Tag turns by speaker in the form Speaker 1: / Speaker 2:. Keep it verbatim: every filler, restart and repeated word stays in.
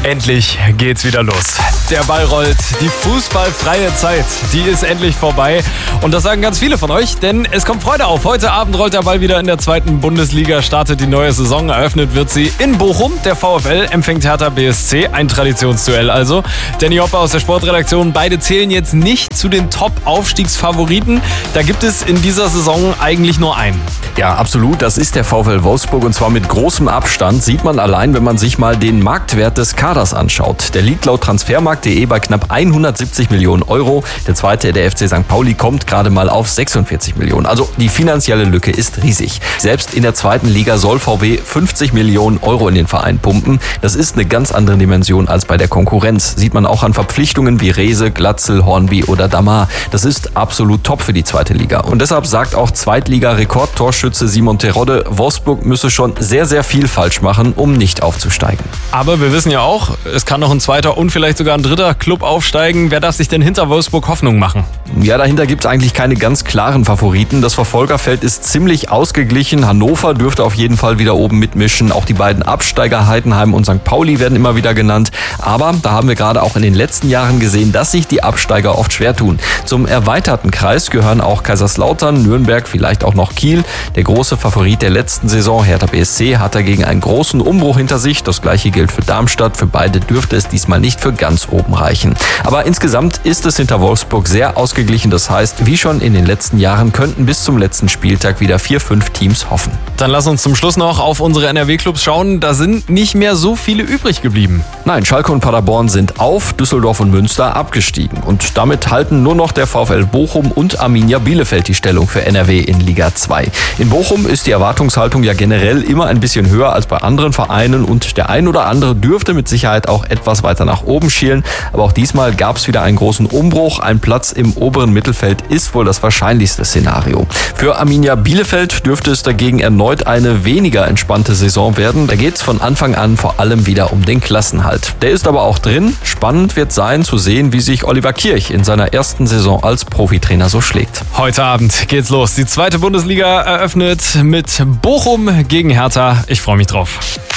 Speaker 1: Endlich geht's wieder los. Der Ball rollt, die fußballfreie Zeit, die ist endlich vorbei. Und das sagen ganz viele von euch, denn es kommt Freude auf. Heute Abend rollt der Ball wieder in der zweiten Bundesliga, startet die neue Saison. Eröffnet wird sie in Bochum. Der VfL empfängt Hertha B S C, ein Traditionsduell also. Danny Hopper aus der Sportredaktion, beide zählen jetzt nicht zu den Top-Aufstiegsfavoriten. Da gibt es in dieser Saison eigentlich nur einen.
Speaker 2: Ja, absolut. Das ist der VfL Wolfsburg und zwar mit großem Abstand. Sieht man allein, wenn man sich mal den Marktwert des Kaders anschaut. Der liegt laut Transfermarkt punkt de bei knapp hundertsiebzig Millionen Euro. Der zweite, der F C Sankt Pauli, kommt gerade mal auf sechsundvierzig Millionen. Also die finanzielle Lücke ist riesig. Selbst in der zweiten Liga soll V W fünfzig Millionen Euro in den Verein pumpen. Das ist eine ganz andere Dimension als bei der Konkurrenz. Sieht man auch an Verpflichtungen wie Rehse, Glatzel, Hornby oder Damar. Das ist absolut top für die zweite Liga. Und deshalb sagt auch Zweitliga-Rekordtorschütze Simon Terodde, Wolfsburg müsse schon sehr, sehr viel falsch machen, um nicht aufzusteigen.
Speaker 1: Aber wir wissen ja auch, es kann noch ein zweiter und vielleicht sogar ein dritter Club aufsteigen. Wer darf sich denn hinter Wolfsburg Hoffnung machen?
Speaker 2: Ja, dahinter gibt es eigentlich keine ganz klaren Favoriten. Das Verfolgerfeld ist ziemlich ausgeglichen. Hannover dürfte auf jeden Fall wieder oben mitmischen. Auch die beiden Absteiger Heidenheim und Sankt Pauli werden immer wieder genannt. Aber da haben wir gerade auch in den letzten Jahren gesehen, dass sich die Absteiger oft schwer tun. Zum erweiterten Kreis gehören auch Kaiserslautern, Nürnberg, vielleicht auch noch Kiel. Der große Favorit der letzten Saison, Hertha B S C, hat dagegen einen großen Umbruch hinter sich. Das gleiche gilt für Darmstadt. Für beide dürfte es diesmal nicht für ganz oben reichen. Aber insgesamt ist es hinter Wolfsburg sehr ausgeglichen. Das heißt, wie schon in den letzten Jahren könnten bis zum letzten Spieltag wieder vier, fünf Teams hoffen.
Speaker 1: Dann lass uns zum Schluss noch auf unsere N R W-Clubs schauen. Da sind nicht mehr so viele übrig geblieben.
Speaker 2: Nein, Schalke und Paderborn sind auf, Düsseldorf und Münster abgestiegen. Und damit halten nur noch der VfL Bochum und Arminia Bielefeld die Stellung für N R W in Liga zwei. In Bochum ist die Erwartungshaltung ja generell immer ein bisschen höher als bei anderen Vereinen und der ein oder andere dürfte mit Sicherheit auch etwas weiter nach oben schielen. Aber auch diesmal gab es wieder einen großen Umbruch. Ein Platz im oberen Mittelfeld ist wohl das wahrscheinlichste Szenario. Für Arminia Bielefeld dürfte es dagegen erneut eine weniger entspannte Saison werden. Da geht es von Anfang an vor allem wieder um den Klassenhalt. Der ist aber auch drin. Spannend wird sein zu sehen, wie sich Oliver Kirch in seiner ersten Saison als Profitrainer so schlägt.
Speaker 1: Heute Abend geht's los. Die zweite Bundesliga eröffnet mit Bochum gegen Hertha. Ich freue mich drauf.